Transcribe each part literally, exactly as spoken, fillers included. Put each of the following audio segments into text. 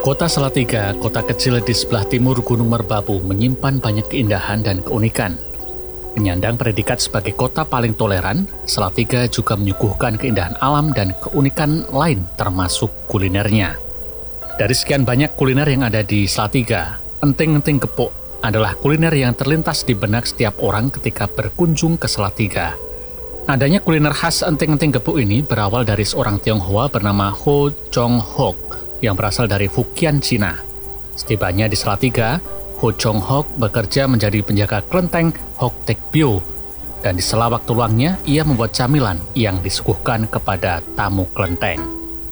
Kota Salatiga, kota kecil di sebelah timur Gunung Merbabu, menyimpan banyak keindahan dan keunikan. Menyandang predikat sebagai kota paling toleran, Salatiga juga menyuguhkan keindahan alam dan keunikan lain termasuk kulinernya. Dari sekian banyak kuliner yang ada di Salatiga, enting-enting gepuk adalah kuliner yang terlintas di benak setiap orang ketika berkunjung ke Salatiga. Adanya kuliner khas enting-enting gepuk ini berawal dari seorang Tionghoa bernama Ho Chong Hok yang berasal dari Fukian, Cina. Setibanya di Salatiga, Ho Chong Hok bekerja menjadi penjaga kelenteng Hok Tek Bio, dan di sela waktu luangnya ia membuat camilan yang disuguhkan kepada tamu kelenteng.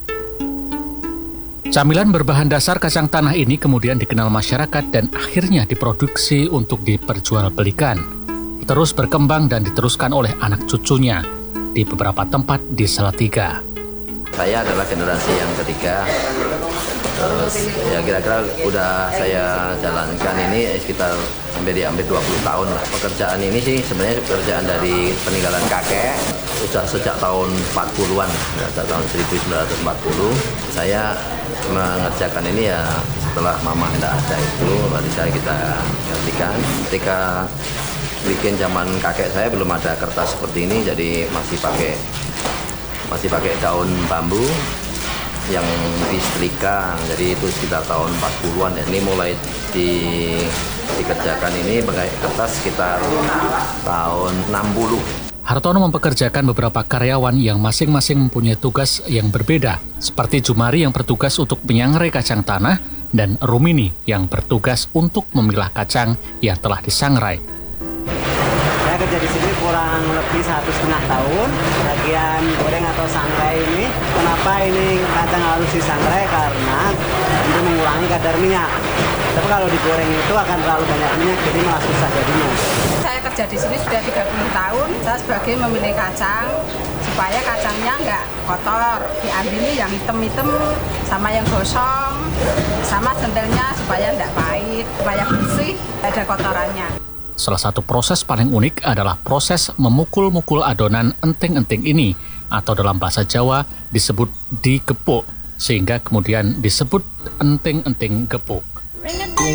Camilan berbahan dasar kacang tanah ini kemudian dikenal masyarakat dan akhirnya diproduksi untuk diperjualbelikan, terus berkembang dan diteruskan oleh anak cucunya di beberapa tempat di Salatiga. Saya adalah generasi yang ketiga, terus ya kira-kira udah saya jalankan ini sekitar hampir di hampir dua puluh tahun lah. Pekerjaan ini sih sebenarnya pekerjaan dari peninggalan kakek, sudah sejak tahun empat puluhan, sejak tahun seribu sembilan ratus empat puluh. Saya mengerjakan ini ya setelah mama tidak ada itu, baru saya kita gantikan. Ketika bikin zaman kakek saya belum ada kertas seperti ini, jadi masih pakai masih pakai daun bambu yang disetrika, jadi itu sekitar tahun empat puluhan. Ini mulai di, dikerjakan ini pakai kertas sekitar tahun enam puluh. Hartono mempekerjakan beberapa karyawan yang masing-masing mempunyai tugas yang berbeda, seperti Jumari yang bertugas untuk menyangrai kacang tanah dan Rumini yang bertugas untuk memilah kacang yang telah disangrai. Saya kerja di sini kurang lebih satu setengah tahun. Bagian goreng atau sangrai ini, kenapa ini kacang harus disangrai? Karena untuk mengurangi kadar minyak. Tapi kalau digoreng itu akan terlalu banyak minyak, jadi malah susah jadinya. Saya kerja di sini sudah tiga puluh tahun. Saya sebagai memilih kacang supaya kacangnya nggak kotor. Diambil yang hitam-hitam sama yang gosong, sama sendalnya supaya nggak pahit, supaya bersih, ada kotorannya. Salah satu proses paling unik adalah proses memukul-mukul adonan enting-enting ini, atau dalam bahasa Jawa disebut digepuk, sehingga kemudian disebut enting-enting gepuk.